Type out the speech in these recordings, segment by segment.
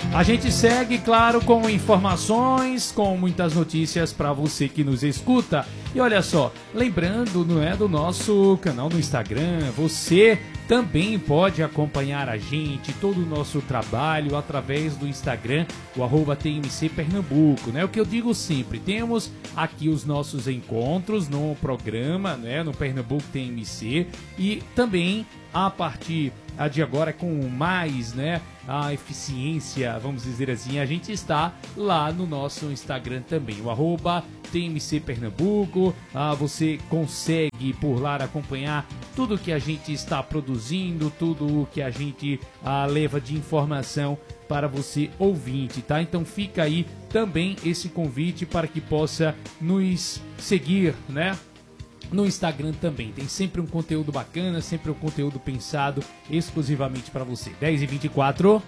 A gente segue, claro, com informações, com muitas notícias para você que nos escuta. E olha só, lembrando, não é, do nosso canal no Instagram, você também pode acompanhar a gente, todo o nosso trabalho através do Instagram, o @TMC Pernambuco, né? O que eu digo sempre, temos aqui os nossos encontros no programa, né, no Pernambuco TMC, e também a partir de agora, com mais, né, a eficiência, vamos dizer assim, a gente está lá no nosso Instagram também, o @TMC Pernambuco. Você consegue por lá acompanhar tudo que a gente está produzindo, tudo que a gente leva de informação para você ouvinte, tá? Então fica aí também esse convite para que possa nos seguir, né? No Instagram também, tem sempre um conteúdo bacana, sempre um conteúdo pensado exclusivamente para você. 10h24.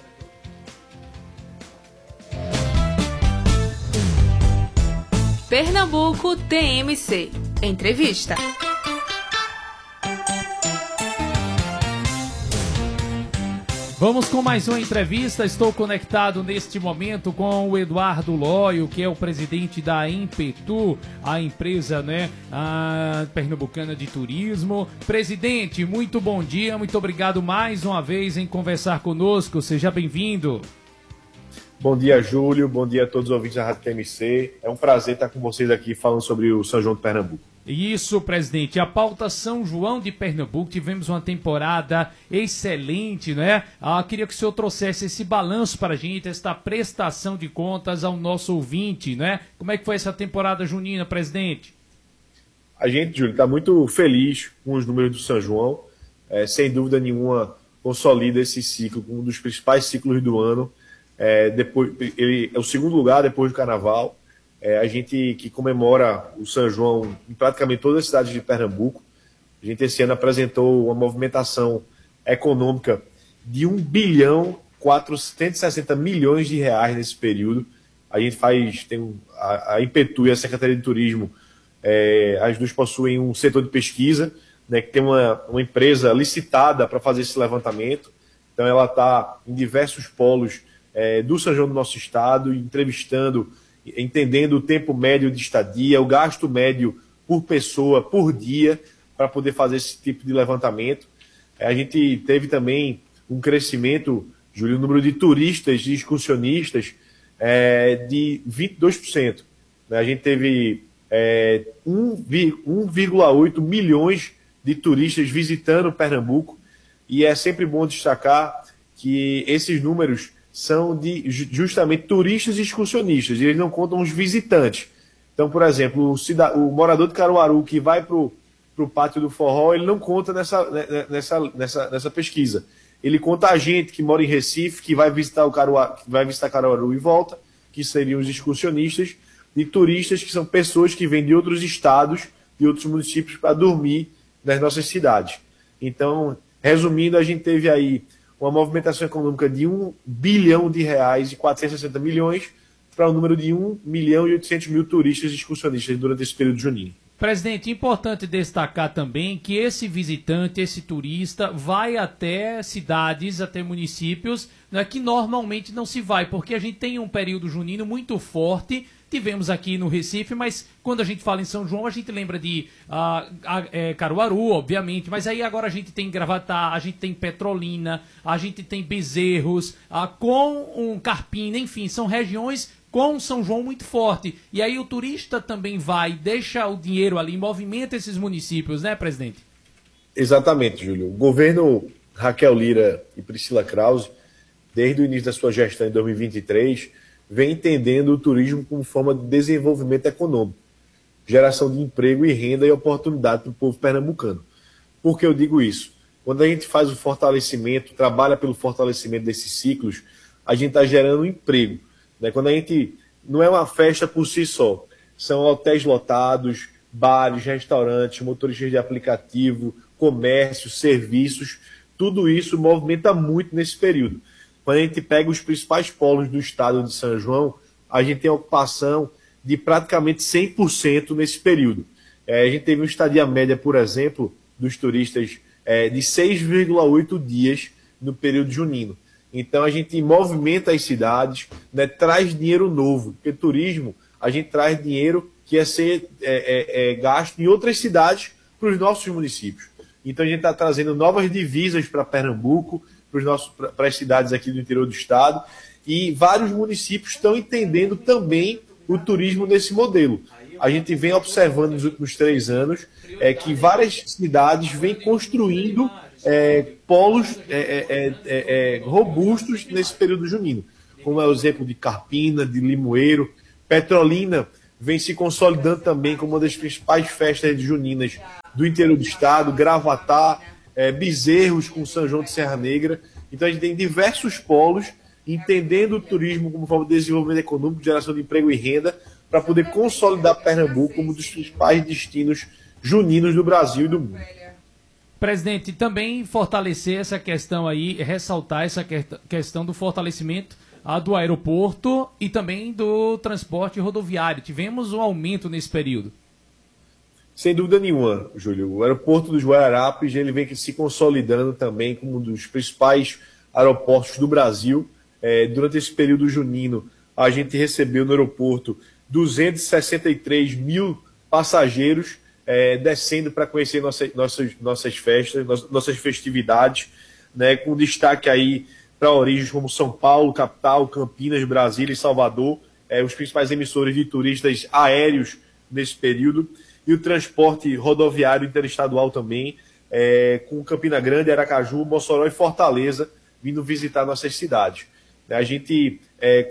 Pernambuco TMC. Entrevista. Vamos com mais uma entrevista. Estou conectado neste momento com o Eduardo Lóio, que é o presidente da Impetu, a empresa, né, pernambucana de turismo. Presidente, muito bom dia, muito obrigado mais uma vez em conversar conosco. Seja bem-vindo. Bom dia, Júlio. Bom dia a todos os ouvintes da Rádio TMC. É um prazer estar com vocês aqui falando sobre o São João de Pernambuco. Isso, presidente. A pauta São João de Pernambuco, tivemos uma temporada excelente, né? Queria que o senhor trouxesse esse balanço para a gente, esta prestação de contas ao nosso ouvinte, né? Como é que foi essa temporada junina, presidente? A gente, Júlio, está muito feliz com os números do São João. Sem dúvida nenhuma, consolida esse ciclo, um dos principais ciclos do ano. Ele é o segundo lugar depois do Carnaval. A gente que comemora o São João em praticamente todas as cidades de Pernambuco. A gente esse ano apresentou uma movimentação econômica de 1.460 bilhões de reais nesse período. A gente tem a Impetu e a Secretaria de Turismo, as duas possuem um setor de pesquisa, né, que tem uma empresa licitada para fazer esse levantamento. Então ela está em diversos polos do São João do nosso estado, entrevistando, entendendo o tempo médio de estadia, o gasto médio por pessoa, por dia, para poder fazer esse tipo de levantamento. A gente teve também um crescimento, Júlio, no número de turistas e excursionistas de 22%. A gente teve 1,8 milhões de turistas visitando Pernambuco, e é sempre bom destacar que esses números são de justamente turistas e excursionistas, e eles não contam os visitantes. Então, por exemplo, o morador de Caruaru que vai para o Pátio do Forró, ele não conta nessa pesquisa. Ele conta a gente que mora em Recife, que vai visitar Caruaru e volta, que seriam os excursionistas, e turistas, que são pessoas que vêm de outros estados, de outros municípios, para dormir nas nossas cidades. Então, resumindo, a gente teve aí uma movimentação econômica de 1 bilhão de reais e 460 milhões para um número de 1.800.000 turistas e excursionistas durante esse período junino. Presidente, importante destacar também que esse visitante, esse turista, vai até cidades, até municípios, né, que normalmente não se vai, porque a gente tem um período junino muito forte. Tivemos aqui no Recife, mas quando a gente fala em São João, a gente lembra de Caruaru, obviamente, mas aí agora a gente tem Gravatá, a gente tem Petrolina, a gente tem Bezerros, com Carpina, enfim, são regiões com São João muito forte. E aí o turista também vai, deixa o dinheiro ali, movimenta esses municípios, né, presidente? Exatamente, Júlio. O governo Raquel Lira e Priscila Krause, desde o início da sua gestão em 2023, vem entendendo o turismo como forma de desenvolvimento econômico, geração de emprego e renda e oportunidade para o povo pernambucano. Por que eu digo isso? Quando a gente faz o fortalecimento, trabalha pelo fortalecimento desses ciclos, a gente está gerando emprego. Né? Quando a gente não é uma festa por si só, são hotéis lotados, bares, restaurantes, motoristas de aplicativo, comércio, serviços, tudo isso movimenta muito nesse período. Quando a gente pega os principais polos do estado de São João, a gente tem ocupação de praticamente 100% nesse período. A gente teve uma estadia média, por exemplo, dos turistas de 6,8 dias no período junino. Então a gente movimenta as cidades, né, traz dinheiro novo, porque turismo a gente traz dinheiro que ia ser gasto em outras cidades para os nossos municípios. Então a gente está trazendo novas divisas para Pernambuco, para as cidades aqui do interior do estado, e vários municípios estão entendendo também o turismo nesse modelo. A gente vem observando nos últimos 3 anos que várias cidades vêm construindo polos robustos nesse período junino, como é o exemplo de Carpina, de Limoeiro. Petrolina vem se consolidando também como uma das principais festas juninas do interior do estado, Gravatá, Bezerros com São João de Serra Negra. Então a gente tem diversos polos entendendo o turismo como forma de desenvolvimento econômico, geração de emprego e renda, para poder consolidar Pernambuco como um dos principais destinos juninos do Brasil e do mundo. Presidente, também fortalecer essa questão aí, ressaltar essa questão do fortalecimento do aeroporto e também do transporte rodoviário. Tivemos um aumento nesse período. Sem dúvida nenhuma, Júlio. O aeroporto dos Guararapes ele vem se consolidando também como um dos principais aeroportos do Brasil. Durante esse período junino, a gente recebeu no aeroporto 263 mil passageiros descendo para conhecer nossas festas, nossas festividades, né, com destaque aí para origens como São Paulo, capital, Campinas, Brasília e Salvador, os principais emissores de turistas aéreos nesse período, e o transporte rodoviário interestadual também, com Campina Grande, Aracaju, Mossoró e Fortaleza vindo visitar nossas cidades. A gente,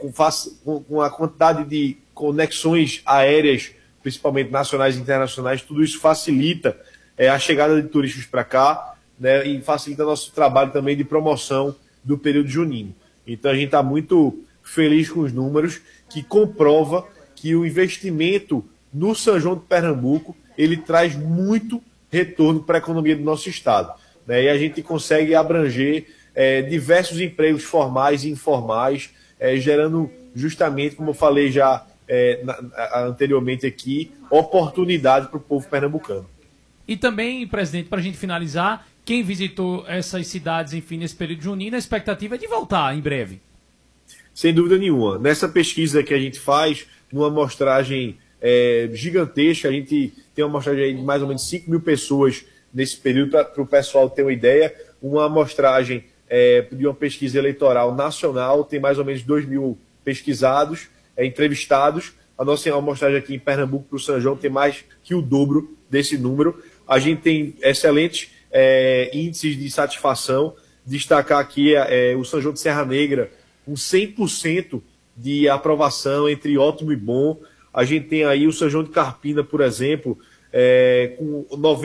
com a quantidade de conexões aéreas, principalmente nacionais e internacionais, tudo isso facilita a chegada de turistas para cá, né, e facilita nosso trabalho também de promoção do período junino. Então a gente está muito feliz com os números, que comprova que o investimento no São João de Pernambuco ele traz muito retorno para a economia do nosso estado, né, e a gente consegue abranger diversos empregos formais e informais, gerando justamente, como eu falei já anteriormente aqui, oportunidade para o povo pernambucano. E também, presidente, para a gente finalizar, quem visitou essas cidades, enfim, nesse período junino, a expectativa é de voltar em breve. Sem dúvida nenhuma. Nessa pesquisa que a gente faz, numa amostragem gigantesca, a gente tem uma amostragem de mais ou menos 5 mil pessoas nesse período, para o pessoal ter uma ideia. Uma amostragem de uma pesquisa eleitoral nacional, tem mais ou menos 2 mil pesquisados, entrevistados. A nossa amostragem aqui em Pernambuco para o São João tem mais que o dobro desse número. A gente tem excelentes índices de satisfação. Destacar aqui o São João de Serra Negra, com 100% de aprovação, entre ótimo e bom. A gente tem aí o São João de Carpina, por exemplo, com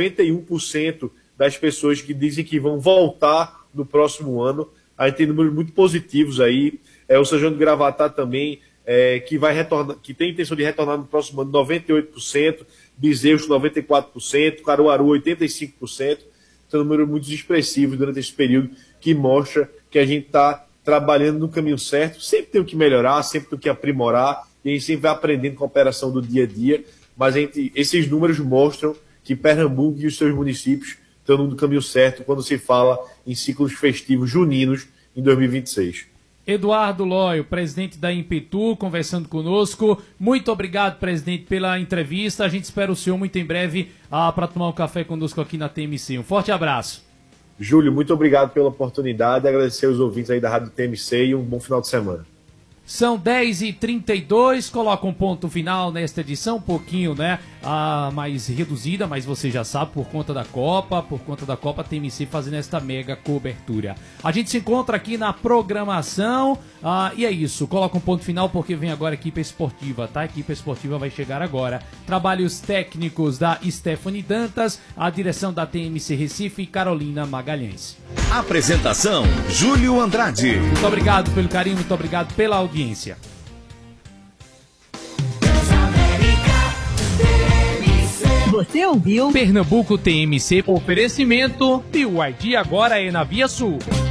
91% das pessoas que dizem que vão voltar no próximo ano. A gente tem números muito positivos aí. O São João de Gravatá também, que vai retornar, que tem intenção de retornar no próximo ano, 98%, Bezerros 94%, Caruaru 85%. São números muito expressivos durante esse período, que mostra que a gente está trabalhando no caminho certo. Sempre tem o que melhorar, sempre tem o que aprimorar, e a gente sempre vai aprendendo com a operação do dia a dia, mas esses números mostram que Pernambuco e os seus municípios estão no caminho certo quando se fala em ciclos festivos juninos em 2026. Eduardo Lóio, presidente da Impetur, conversando conosco. Muito obrigado, presidente, pela entrevista. A gente espera o senhor muito em breve para tomar um café conosco aqui na TMC. Um forte abraço. Júlio, muito obrigado pela oportunidade. Agradecer aos ouvintes aí da Rádio TMC e um bom final de semana. São 10h32, coloca um ponto final nesta edição, um pouquinho, né, mais reduzida, mas você já sabe, por conta da Copa, a TMC fazendo esta mega cobertura. A gente se encontra aqui na programação, e é isso, coloca um ponto final porque vem agora a equipe esportiva, tá? A equipe esportiva vai chegar agora. Trabalhos técnicos da Stephanie Dantas, a direção da TMC Recife e Carolina Magalhães. Apresentação, Júlio Andrade. Muito obrigado pelo carinho, muito obrigado pela audiência. Você ouviu Pernambuco TMC, oferecimento BYD agora é na Via Sul.